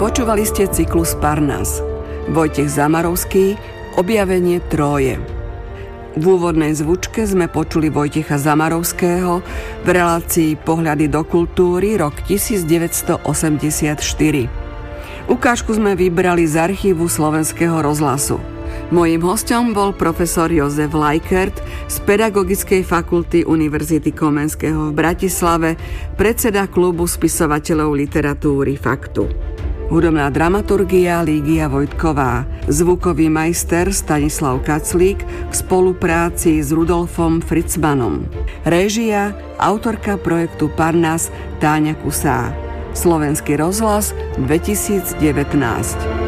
Počúvali ste cyklus Parnas. Vojtech Zamarovský, Objavenie Tróje. V úvodnej zvučke sme počuli Vojtecha Zamarovského v relácii Pohľady do kultúry rok 1984. Ukážku sme vybrali z archívu Slovenského rozhlasu. Mojím hosťom bol profesor Jozef Lajkert z Pedagogickej fakulty Univerzity Komenského v Bratislave, predseda klubu spisovateľov literatúry Faktu. Hudobná dramaturgia Lígia Vojtková, zvukový majster Stanislav Kaclík v spolupráci s Rudolfom Fritzmanom. Réžia, autorka projektu Parnas Táňa Kusá. Slovenský rozhlas 2019.